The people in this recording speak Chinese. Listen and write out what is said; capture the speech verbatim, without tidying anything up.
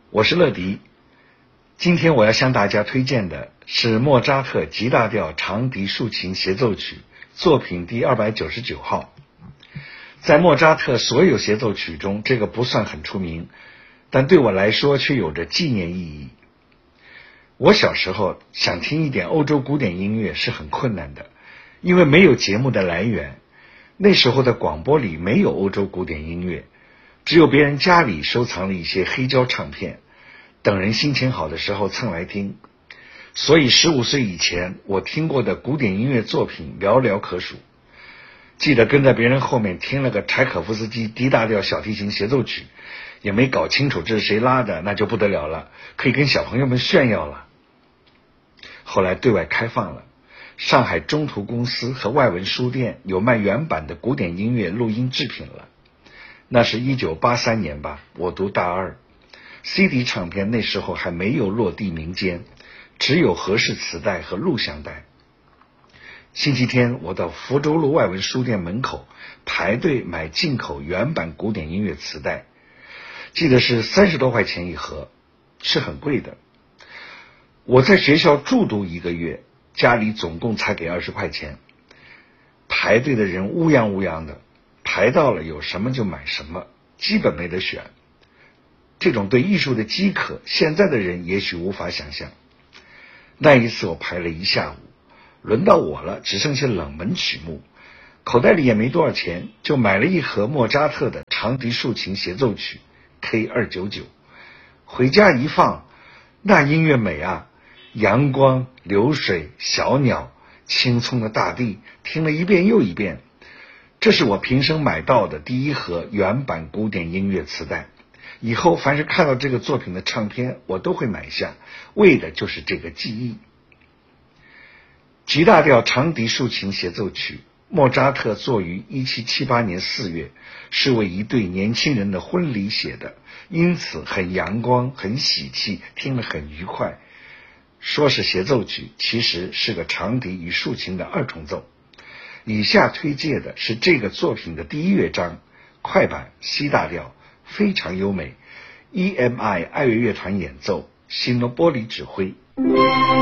我是乐迪，今天我要向大家推荐的是莫扎特 G 大调长笛竖琴协奏曲作品第二百九十九号。在莫扎特所有协奏曲中，这个不算很出名，但对我来说却有着纪念意义。我小时候想听一点欧洲古典音乐是很困难的，因为没有节目的来源。那时候的广播里没有欧洲古典音乐，只有别人家里收藏了一些黑胶唱片，等人心情好的时候蹭来听。所以十五岁以前，我听过的古典音乐作品寥寥可数。记得跟在别人后面听了个柴可夫斯基 D 大调小提琴协奏曲，也没搞清楚这是谁拉的，那就不得了了，可以跟小朋友们炫耀了。后来对外开放了，上海中途公司和外文书店有卖原版的古典音乐录音制品了。那是一九八三年吧，我读大二。C D 唱片那时候还没有落地民间，只有合式磁带和录像带。星期天我到福州路外文书店门口排队买进口原版古典音乐磁带，记得是三十多块钱一盒，是很贵的。我在学校住读一个月，家里总共才给二十块钱。排队的人乌泱乌泱的，排到了有什么就买什么，基本没得选。这种对艺术的饥渴，现在的人也许无法想象。那一次我排了一下午，轮到我了，只剩下冷门曲目，口袋里也没多少钱，就买了一盒莫扎特的长笛竖琴协奏曲 K 二九九， 回家一放，那音乐美啊，阳光、流水、小鸟、青葱的大地，听了一遍又一遍。这是我平生买到的第一盒原版古典音乐磁带，以后凡是看到这个作品的唱片，我都会买下，为的就是这个记忆。G 大调长笛竖琴协奏曲，莫扎特作于一七七八年四月，是为一对年轻人的婚礼写的，因此很阳光，很喜气，听了很愉快。说是协奏曲，其实是个长笛与竖琴的二重奏。以下推介的是这个作品的第一乐章，快板 C 大调，非常优美， E M I 爱乐乐团演奏，西诺波里指挥。